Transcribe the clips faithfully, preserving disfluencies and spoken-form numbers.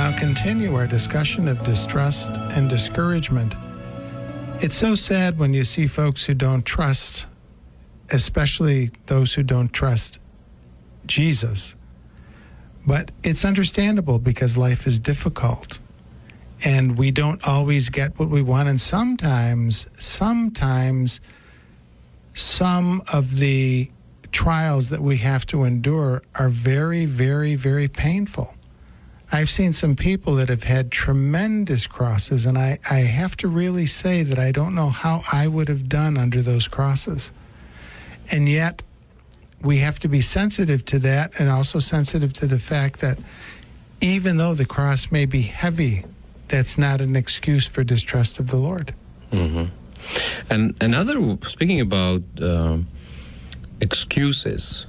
now continue our discussion of distrust and discouragement. It's so sad when you see folks who don't trust, especially those who don't trust Jesus. But it's understandable because life is difficult and we don't always get what we want. And sometimes, sometimes some of the trials that we have to endure are very, very, very painful. I've seen some people that have had tremendous crosses, and I, I have to really say that I don't know how I would have done under those crosses. And yet, we have to be sensitive to that and also sensitive to the fact that even though the cross may be heavy, that's not an excuse for distrust of the Lord. Mm-hmm. And another, speaking about um, excuses,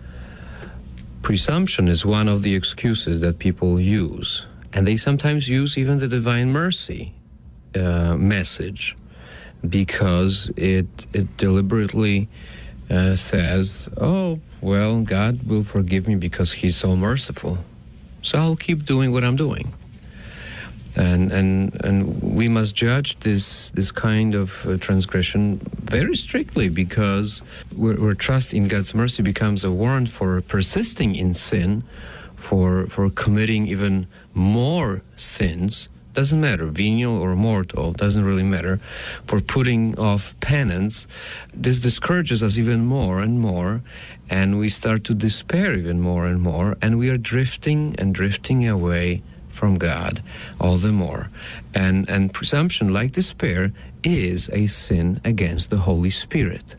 presumption is one of the excuses that people use. And they sometimes use even the divine mercy uh, message because it, it deliberately uh, says, oh, well, God will forgive me because he's so merciful. So I'll keep doing what I'm doing. And and and we must judge this this kind of uh, transgression very strictly because where, where trust in God's mercy becomes a warrant for persisting in sin, for for committing even more sins. Doesn't matter, venial or mortal, doesn't really matter. For putting off penance, this discourages us even more and more, and we start to despair even more and more, and we are drifting and drifting away from God all the more. And and presumption, like despair, is a sin against the Holy Spirit.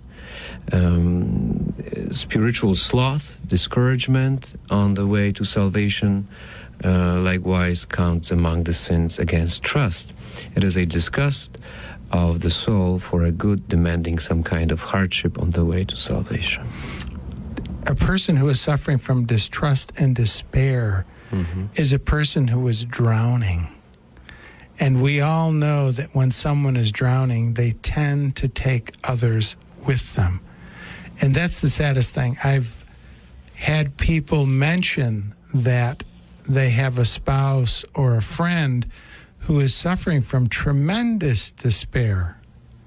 Um, spiritual sloth, discouragement on the way to salvation, uh, likewise counts among the sins against trust. It is a disgust of the soul for a good demanding some kind of hardship on the way to salvation. A person who is suffering from distrust and despair Mm-hmm. is a person who is drowning. And we all know that when someone is drowning, they tend to take others with them. And that's the saddest thing. I've had people mention that they have a spouse or a friend who is suffering from tremendous despair.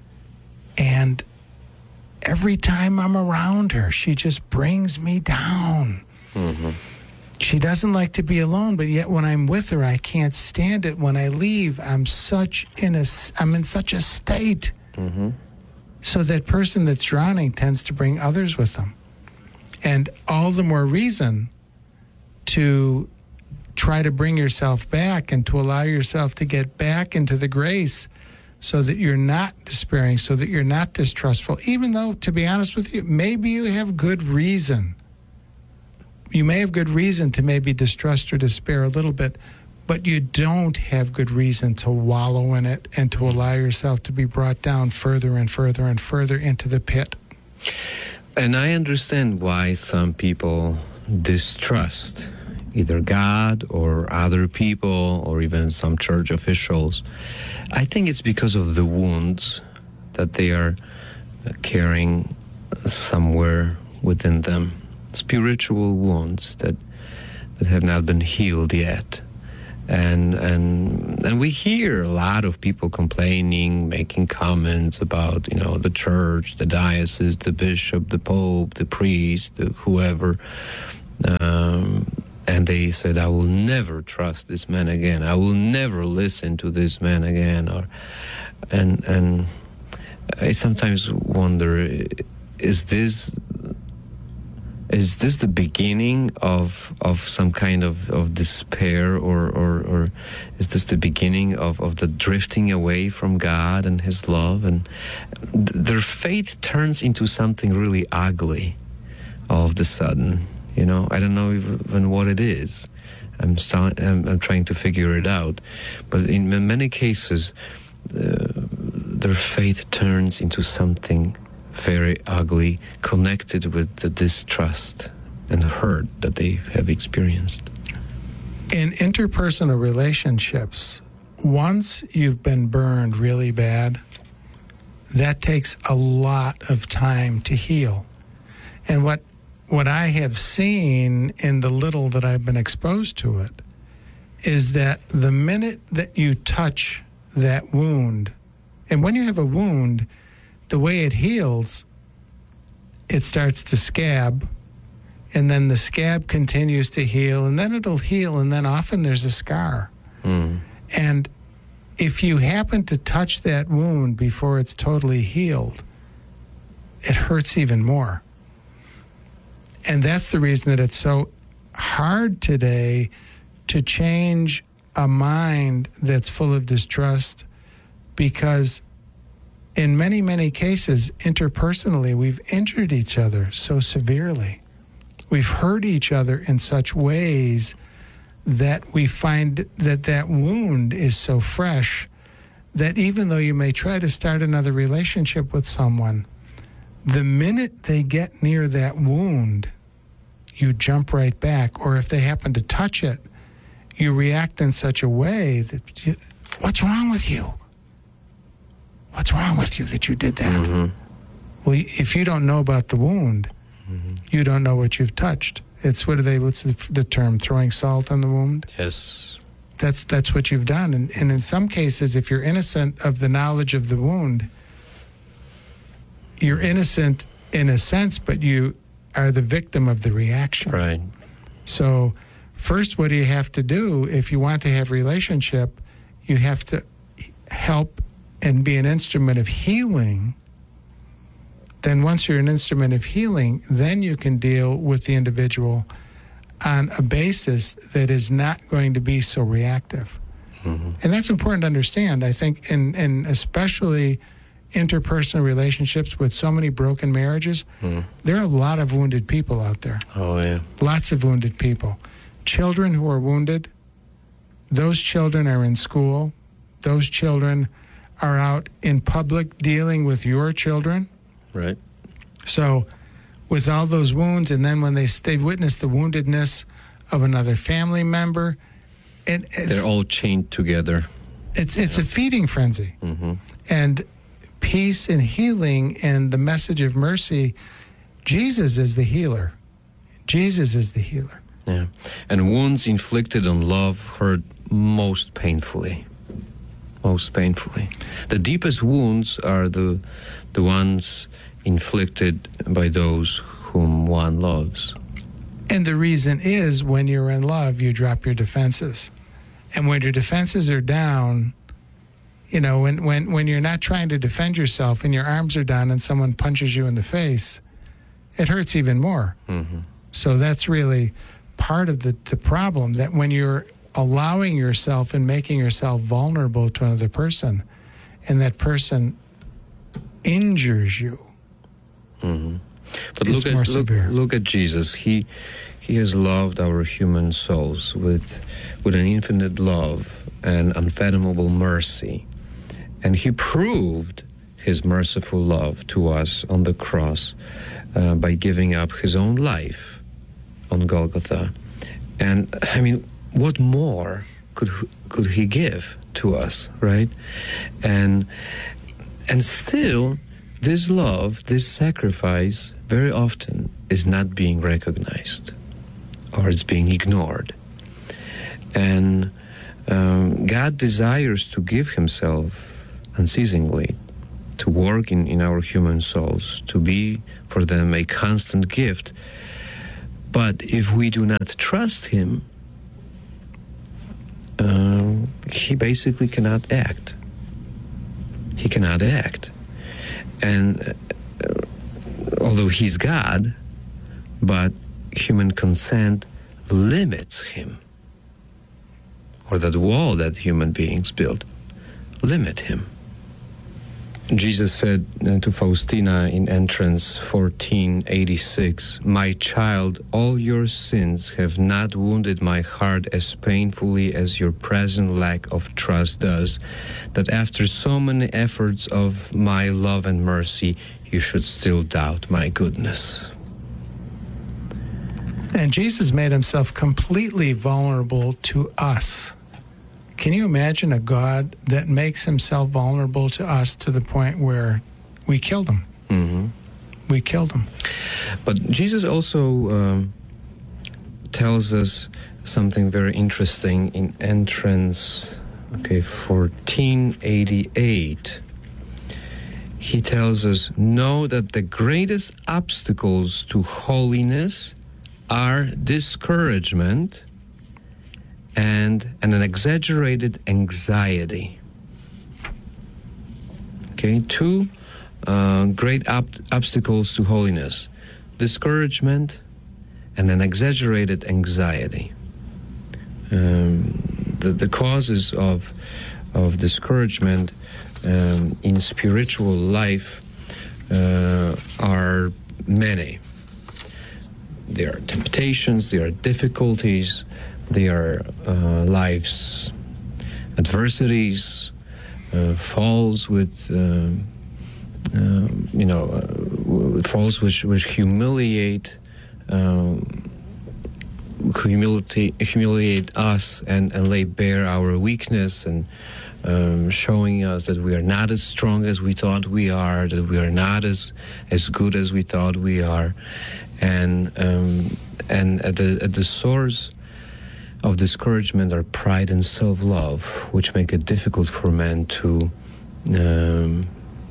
And every time I'm around her, she just brings me down. Mm-hmm. She doesn't like to be alone, but yet when I'm with her, I can't stand it. When I leave, I'm such in a, I'm in such a state. Mm-hmm. So that person that's drowning tends to bring others with them. And all the more reason to try to bring yourself back and to allow yourself to get back into the grace so that you're not despairing, so that you're not distrustful, even though, to be honest with you, maybe you have good reason. You may have good reason to maybe distrust or despair a little bit, but you don't have good reason to wallow in it and to allow yourself to be brought down further and further and further into the pit. And I understand why some people distrust either God or other people or even some church officials. I think it's because of the wounds that they are carrying somewhere within them. Spiritual wounds that that have not been healed yet. And and and we hear a lot of people complaining, making comments about, you know, the church, the diocese, the bishop, the pope, the priest, the whoever. Um, and they said, I will never trust this man again. I will never listen to this man again. Or and and I sometimes wonder, is this Is this the beginning of of some kind of, of despair, or, or, or is this the beginning of, of the drifting away from God and His love? And th- their faith turns into something really ugly all of a sudden. You know, I don't know even what it is. I'm, st- I'm, I'm trying to figure it out. But in many cases, uh, their faith turns into something very ugly, connected with the distrust and hurt that they have experienced. In interpersonal relationships, once you've been burned really bad, that takes a lot of time to heal. And what what I have seen in the little that I've been exposed to it is that the minute that you touch that wound, and when you have a wound, the way it heals, it starts to scab, and then the scab continues to heal, and then it'll heal, and then often there's a scar. Mm. And if you happen to touch that wound before it's totally healed, it hurts even more. And that's the reason that it's so hard today to change a mind that's full of distrust, because in many, many cases, interpersonally, we've injured each other so severely. We've hurt each other in such ways that we find that that wound is so fresh that even though you may try to start another relationship with someone, the minute they get near that wound, you jump right back. Or if they happen to touch it, you react in such a way that, you, what's wrong with you? What's wrong with you that you did that? Mm-hmm. Well, if you don't know about the wound, mm-hmm. you don't know what you've touched. It's, what do they, what's the, the term, throwing salt on the wound? Yes. That's that's what you've done. And, and in some cases, if you're innocent of the knowledge of the wound, you're innocent in a sense, but you are the victim of the reaction. Right. So first, what do you have to do if you want to have a relationship? You have to help and be an instrument of healing. Then once you're an instrument of healing, then you can deal with the individual on a basis that is not going to be so reactive. Mm-hmm. And that's important to understand, I think, in, in especially interpersonal relationships with so many broken marriages, mm. there are a lot of wounded people out there. Oh, yeah. Lots of wounded people. Children who are wounded, those children are in school. Those children are out in public dealing with your children. Right. So with all those wounds, and then when they, they've witnessed the woundedness of another family member, it, it's, they're all chained together. It's, it's yeah. a feeding frenzy. Mm-hmm. And peace and healing and the message of mercy, Jesus is the healer. Jesus is the healer. Yeah. And wounds inflicted on love hurt most painfully. Most painfully. The deepest wounds are the the ones inflicted by those whom one loves. And the reason is, when you're in love, you drop your defenses. And when your defenses are down, you know, when, when, when you're not trying to defend yourself and your arms are down and someone punches you in the face, it hurts even more. Mm-hmm. So that's really part of the, the problem, that when you're allowing yourself and making yourself vulnerable to another person, and that person injures you, mm-hmm. But it's look more at look, severe. look at Jesus. He he has loved our human souls with with an infinite love and unfathomable mercy, and he proved his merciful love to us on the cross uh, by giving up his own life on Golgotha. And I mean, what more could could he give to us, right? And and still, this love, this sacrifice, very often is not being recognized, or it's being ignored. And um, God desires to give himself unceasingly, to work in, in our human souls, to be for them a constant gift. But if we do not trust him, uh, he basically cannot act. He cannot act. And uh, although he's God, but human consent limits him, or that wall that human beings build limit him. Jesus said to Faustina in Entrance fourteen eighty-six, "My child, all your sins have not wounded my heart as painfully as your present lack of trust does, that after so many efforts of my love and mercy, you should still doubt my goodness." And Jesus made himself completely vulnerable to us. Can you imagine a God that makes himself vulnerable to us to the point where we killed him? Mm-hmm. We killed him. But Jesus also um, tells us something very interesting in entrance, okay, fourteen eighty-eight. He tells us, know that the greatest obstacles to holiness are discouragement and, and an exaggerated anxiety. Okay, two uh, great ob- obstacles to holiness: discouragement and an exaggerated anxiety. Um, the, the causes of of discouragement um, in spiritual life uh, are many. There are temptations, there are difficulties, there are uh, life's adversities, uh, falls with, uh, uh, you know, uh, falls which, which humiliate, um, humiliate, humiliate us and, and lay bare our weakness, and um, showing us that we are not as strong as we thought we are, that we are not as as good as we thought we are, and um, and at the at the source of discouragement are pride and self-love, which make it difficult for man to um,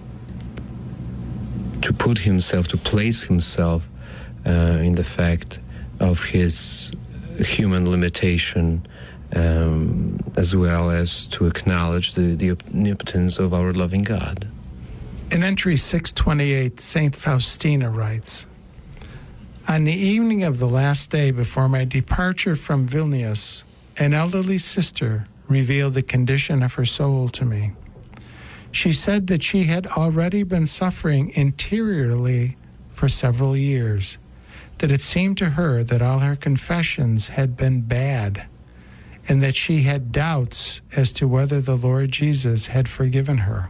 to put himself, to place himself uh, in the fact of his human limitation, um, as well as to acknowledge the, the omnipotence of our loving God. In entry six twenty-eight, Saint Faustina writes, on the evening of the last day before my departure from Vilnius, an elderly sister revealed the condition of her soul to me. She said that she had already been suffering interiorly for several years, that it seemed to her that all her confessions had been bad, and that she had doubts as to whether the Lord Jesus had forgiven her.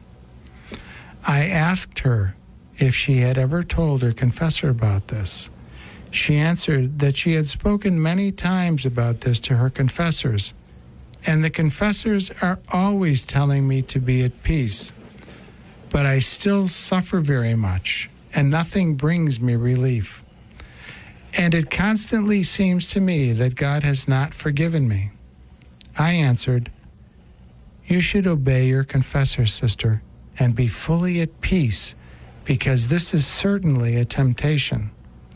I asked her if she had ever told her confessor about this. She answered that she had spoken many times about this to her confessors, and the confessors are always telling me to be at peace. But I still suffer very much, and nothing brings me relief. And it constantly seems to me that God has not forgiven me. I answered, you should obey your confessor, sister, and be fully at peace, because this is certainly a temptation.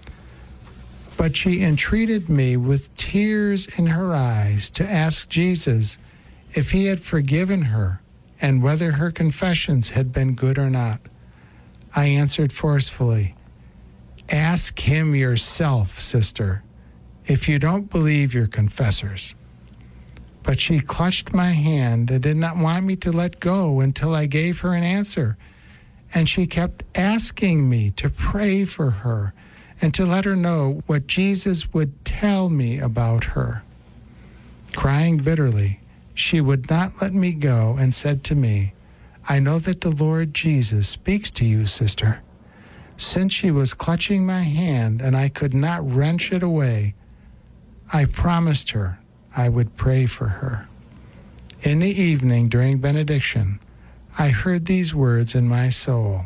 But she entreated me with tears in her eyes to ask Jesus if he had forgiven her and whether her confessions had been good or not. I answered forcefully, ask him yourself, sister, if you don't believe your confessors. But she clutched my hand and did not want me to let go until I gave her an answer. And she kept asking me to pray for her and to let her know what Jesus would tell me about her. Crying bitterly, she would not let me go and said to me, I know that the Lord Jesus speaks to you, sister. Since she was clutching my hand and I could not wrench it away, I promised her I would pray for her. In the evening during benediction, I heard these words in my soul.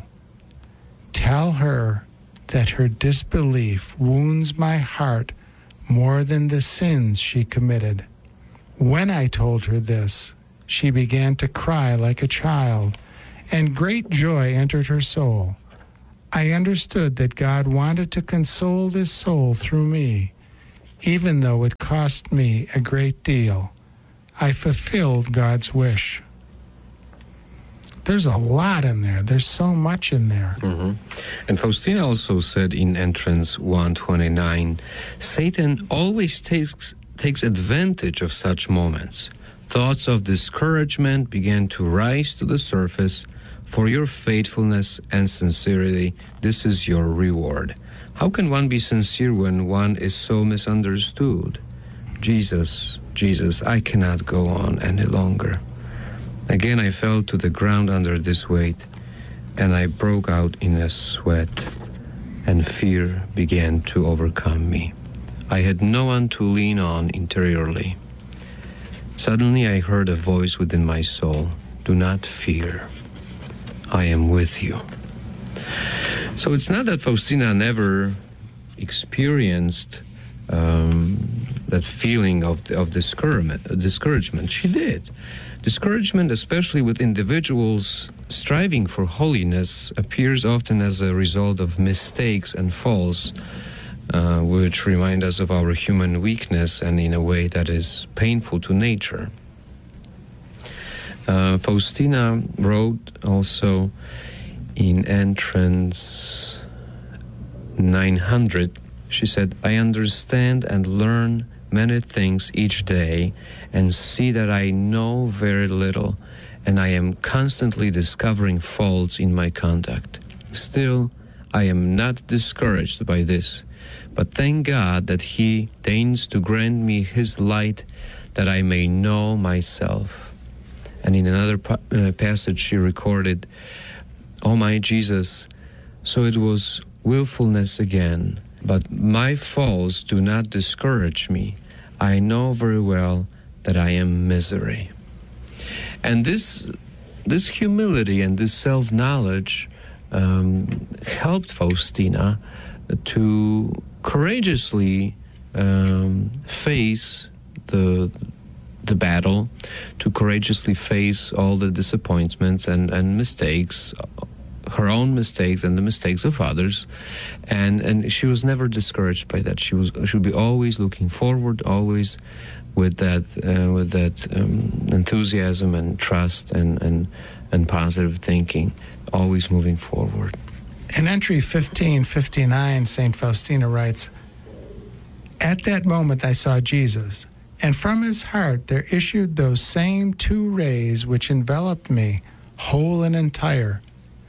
Tell her that her disbelief wounds my heart more than the sins she committed. When I told her this, she began to cry like a child, and great joy entered her soul. I understood that God wanted to console this soul through me, even though it cost me a great deal. I fulfilled God's wish. There's a lot in there. There's so much in there. Mm-hmm. And Faustina also said in entrance one twenty-nine, Satan always takes takes advantage of such moments. Thoughts of discouragement began to rise to the surface. For your faithfulness and sincerity, this is your reward. How can one be sincere when one is so misunderstood? Jesus, Jesus, I cannot go on any longer. Again I fell to the ground under this weight, and I broke out in a sweat, and fear began to overcome me. I had no one to lean on interiorly. Suddenly I heard a voice within my soul, do not fear, I am with you. So it's not that Faustina never experienced um, that feeling of of discouragement. Discouragement. She did. Discouragement, especially with individuals striving for holiness, appears often as a result of mistakes and faults, uh, which remind us of our human weakness and in a way that is painful to nature. Uh, Faustina wrote also in entrance nine hundred, she said, "I understand and learn many things each day and see that I know very little, and I am constantly discovering faults in my conduct. Still, I am not discouraged by this, but thank God that He deigns to grant me His light that I may know myself." And in another pa- uh, passage she recorded, "O my Jesus, so it was willfulness again, but my faults do not discourage me. I know very well that I am misery." And this this humility and this self-knowledge um, helped Faustina to courageously um, face the the battle, to courageously face all the disappointments and, and mistakes, her own mistakes and the mistakes of others, and and she was never discouraged by that. She was she would be always looking forward, always with that uh, with that um, enthusiasm and trust and, and and positive thinking, always moving forward. In entry fifteen fifty-nine, Saint Faustina writes, "At that moment I saw Jesus, and from his heart there issued those same two rays which enveloped me, whole and entire.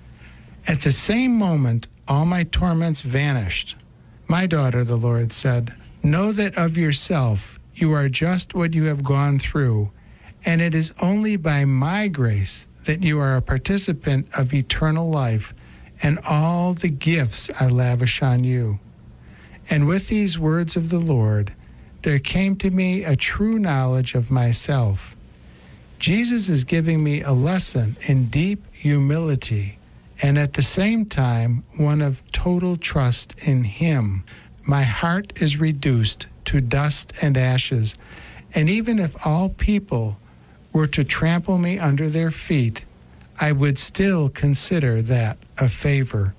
At the same moment all my torments vanished. 'My daughter,' the Lord said, 'know that of yourself you are just what you have gone through, and it is only by my grace that you are a participant of eternal life and all the gifts I lavish on you.' And with these words of the Lord, there came to me a true knowledge of myself. Jesus is giving me a lesson in deep humility, and at the same time one of total trust in Him. My heart is reduced to dust and ashes, and even if all people were to trample me under their feet, I would still consider that a favor.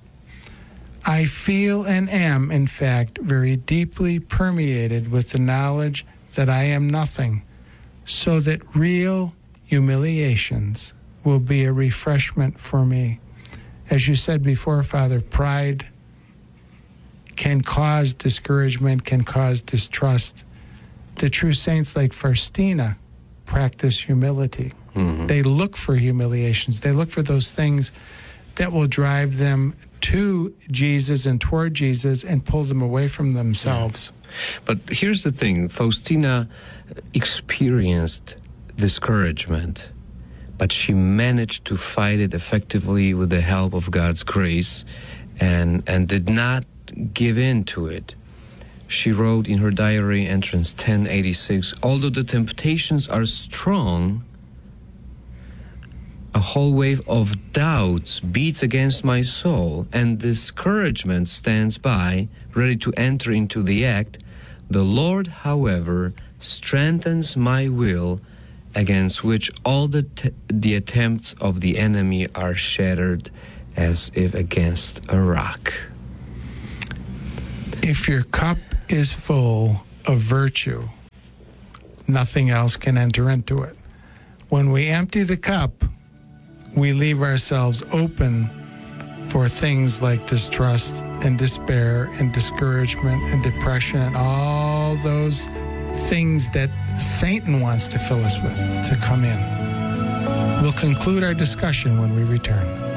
I feel and am, in fact, very deeply permeated with the knowledge that I am nothing, so that real humiliations will be a refreshment for me." As you said before, Father, pride can cause discouragement, can cause distrust. The true saints like Faustina practice humility. Mm-hmm. They look for humiliations. They look for those things that will drive them to Jesus and toward Jesus and pull them away from themselves. Yeah. But here's the thing. Faustina experienced discouragement, but she managed to fight it effectively with the help of God's grace and, and did not give in to it. She wrote in her diary, entrance ten eighty-six, "Although the temptations are strong, a whole wave of doubts beats against my soul, and discouragement stands by, ready to enter into the act. The Lord, however, strengthens my will, against which all the t- the attempts of the enemy are shattered as if against a rock." If your cup is full of virtue, nothing else can enter into it. When we empty the cup, we leave ourselves open for things like distrust and despair and discouragement and depression and all those things that Satan wants to fill us with to come in. We'll conclude our discussion when we return.